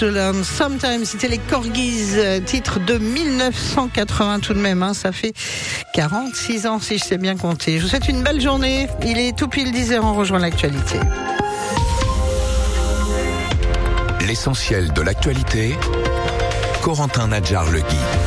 To Learn Sometimes, c'était les Corgis, titre de 1980 tout de même, hein, ça fait 46 ans si je sais bien compter. Je vous souhaite une belle journée, il est tout pile 10h, on rejoint l'actualité. L'essentiel de l'actualité, Corentin Nadjar-Legui.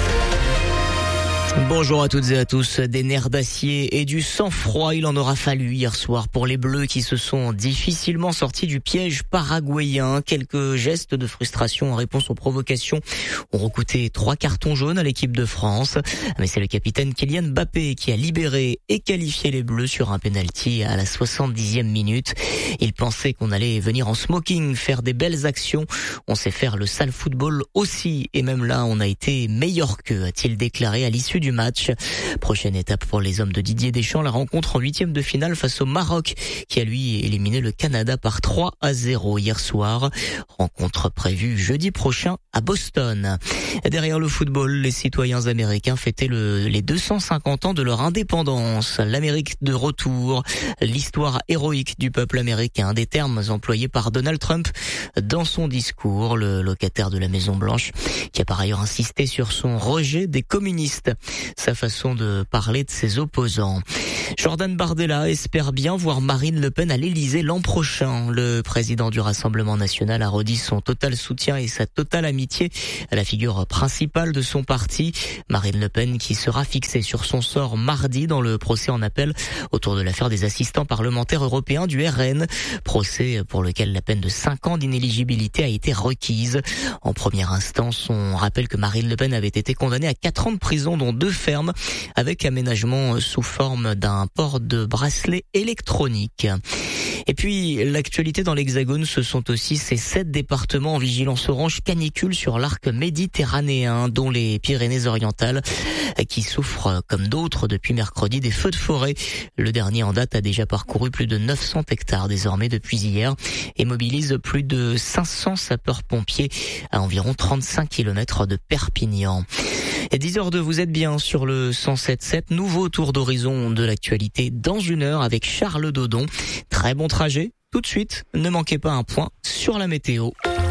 Bonjour à toutes et à tous. Des nerfs d'acier et du sang-froid, il en aura fallu hier soir pour les Bleus qui se sont difficilement sortis du piège paraguayen. Quelques gestes de frustration en réponse aux provocations ont recouté 3 cartons jaunes à l'équipe de France. Mais c'est le capitaine Kylian Mbappé qui a libéré et qualifié les Bleus sur un penalty à la 70e minute. Il pensait qu'on allait venir en smoking, faire des belles actions. On sait faire le sale football aussi. Et même là, on a été meilleur qu'eux, a-t-il déclaré à l'issue du match. Prochaine étape pour les hommes de Didier Deschamps, la rencontre en 8e de finale face au Maroc, qui a lui éliminé le Canada par 3-0 hier soir. Rencontre prévue jeudi prochain à Boston. Derrière le football, les citoyens américains fêtaient les 250 ans de leur indépendance. L'Amérique de retour, l'histoire héroïque du peuple américain, des termes employés par Donald Trump dans son discours, le locataire de la Maison Blanche, qui a par ailleurs insisté sur son rejet des communistes. Sa façon de parler de ses opposants. Jordan Bardella espère bien voir Marine Le Pen à l'Élysée l'an prochain. Le président du Rassemblement national a redit son total soutien et sa totale amitié à la figure principale de son parti, Marine Le Pen, qui sera fixée sur son sort mardi dans le procès en appel autour de l'affaire des assistants parlementaires européens du RN. Procès pour lequel la peine de 5 ans d'inéligibilité a été requise. En première instance, on rappelle que Marine Le Pen avait été condamnée à 4 ans de prison, dont 2 fermes, avec aménagement sous forme d'un port de bracelet électronique. Et puis, l'actualité dans l'Hexagone, ce sont aussi ces 7 départements en vigilance orange canicule sur l'arc méditerranéen, dont les Pyrénées-Orientales, qui souffrent, comme d'autres, depuis mercredi, des feux de forêt. Le dernier en date a déjà parcouru plus de 900 hectares désormais depuis hier et mobilise plus de 500 sapeurs-pompiers à environ 35 km de Perpignan. Et 10h02, vous êtes bien sur le 107.7, nouveau tour d'horizon de l'actualité dans 1 heure avec Charles Dodon. Très bon trajet. Tout de suite, ne manquez pas un point sur la météo.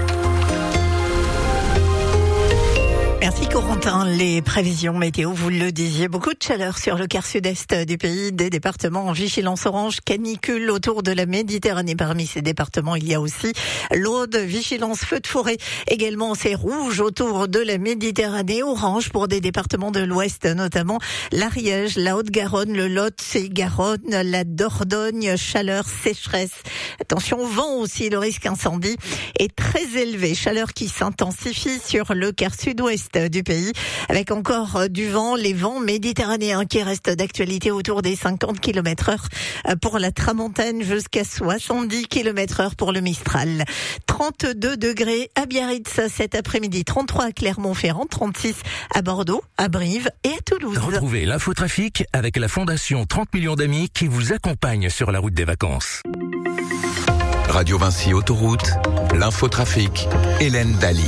Merci Corentin. Les prévisions météo, vous le disiez, beaucoup de chaleur sur le quart sud-est du pays, des départements en vigilance orange canicule autour de la Méditerranée. Parmi ces départements, il y a aussi l'Aude, vigilance feu de forêt. Également, c'est rouge autour de la Méditerranée, orange pour des départements de l'Ouest, notamment l'Ariège, la Haute-Garonne, le Lot-et-Garonne, la Dordogne, chaleur, sécheresse. Attention au vent aussi, le risque incendie est très élevé. Chaleur qui s'intensifie sur le quart sud-ouest du pays, avec encore du vent, les vents méditerranéens qui restent d'actualité autour des 50 km/h pour la Tramontane jusqu'à 70 km/h pour le Mistral. 32 degrés à Biarritz cet après-midi, 33 à Clermont-Ferrand, 36 à Bordeaux, à Brive et à Toulouse. Retrouvez l'infotrafic avec la Fondation 30 millions d'amis qui vous accompagne sur la route des vacances. Radio Vinci Autoroute, l'infotrafic, Hélène Daly.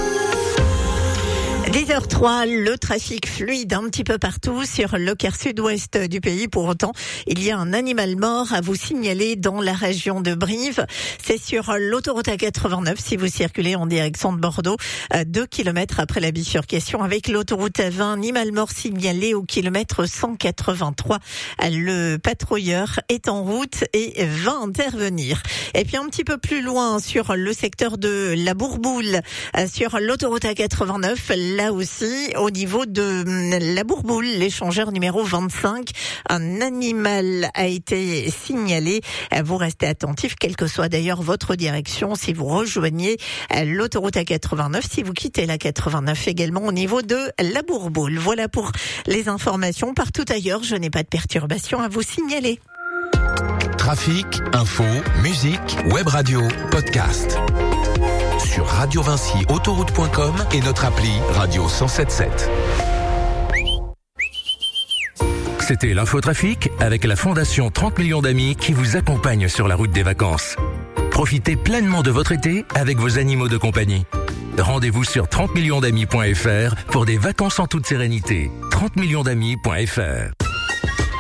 10h03, le trafic fluide un petit peu partout sur le quart sud-ouest du pays. Pour autant, il y a un animal mort à vous signaler dans la région de Brive. C'est sur l'autoroute A89 si vous circulez en direction de Bordeaux. 2 km après la bifurcation avec l'autoroute A20. Animal mort signalé au kilomètre 183. Le patrouilleur est en route et va intervenir. Et puis un petit peu plus loin sur le secteur de la Bourboule, sur l'autoroute A89, là aussi, au niveau de la Bourboule, l'échangeur numéro 25, un animal a été signalé. Vous restez attentifs, quelle que soit d'ailleurs votre direction, si vous rejoignez l'autoroute A89, si vous quittez la 89 également au niveau de la Bourboule. Voilà pour les informations. Partout ailleurs, je n'ai pas de perturbation à vous signaler. Trafic, info, musique, web radio, podcast. Sur radiovinciautoroute.com et notre appli Radio 107.7. C'était l'infotrafic avec la Fondation 30 millions d'amis qui vous accompagne sur la route des vacances. Profitez pleinement de votre été avec vos animaux de compagnie. Rendez-vous sur 30millionsdamis.fr pour des vacances en toute sérénité. 30millionsdamis.fr